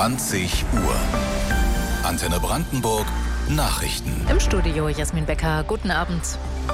20 Uhr. Antenne Brandenburg Nachrichten. Im Studio Jasmin Becker, guten Abend.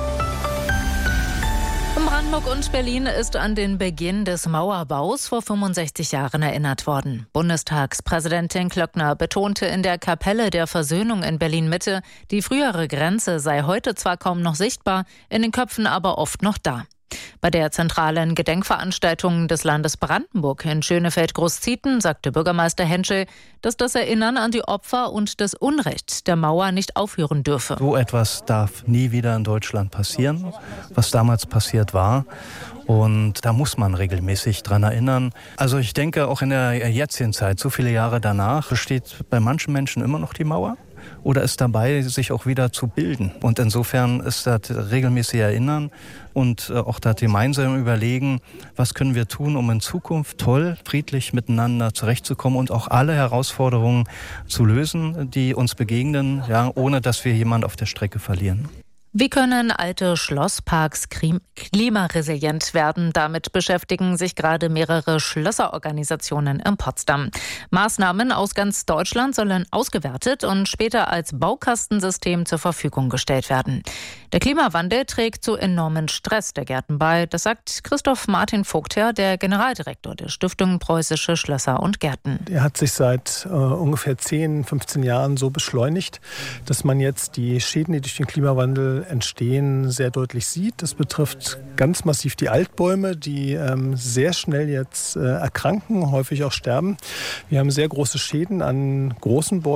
In Brandenburg und Berlin ist an den Beginn des Mauerbaus vor 65 Jahren erinnert worden. Bundestagspräsidentin Klöckner betonte in der Kapelle der Versöhnung in Berlin-Mitte, die frühere Grenze sei heute zwar kaum noch sichtbar, in den Köpfen aber oft noch da. Bei der zentralen Gedenkveranstaltung des Landes Brandenburg in Schönefeld-Großzieten sagte Bürgermeister Henschel, dass das Erinnern an die Opfer und das Unrecht der Mauer nicht aufhören dürfe. So etwas darf nie wieder in Deutschland passieren, was damals passiert war. Und da muss man regelmäßig dran erinnern. Also ich denke, auch in der jetzigen Zeit, so viele Jahre danach, besteht bei manchen Menschen immer noch die Mauer oder ist dabei, sich auch wieder zu bilden. Und insofern ist das regelmäßig Erinnern und auch das gemeinsam Überlegen, was können wir tun, um in Zukunft toll, friedlich miteinander zurechtzukommen und auch alle Herausforderungen zu lösen, die uns begegnen, ja, ohne dass wir jemanden auf der Strecke verlieren. Wie können alte Schlossparks klimaresilient werden? Damit beschäftigen sich gerade mehrere Schlösserorganisationen in Potsdam. Maßnahmen aus ganz Deutschland sollen ausgewertet und später als Baukastensystem zur Verfügung gestellt werden. Der Klimawandel trägt zu enormen Stress der Gärten bei. Das sagt Christoph Martin Vogtherr, der Generaldirektor der Stiftung Preußische Schlösser und Gärten. Er hat sich seit ungefähr 10, 15 Jahren so beschleunigt, dass man jetzt die Schäden, die durch den Klimawandel entstehen, sehr deutlich sieht. Das betrifft ganz massiv die Altbäume, die sehr schnell jetzt erkranken, häufig auch sterben. Wir haben sehr große Schäden an großen Bäumen.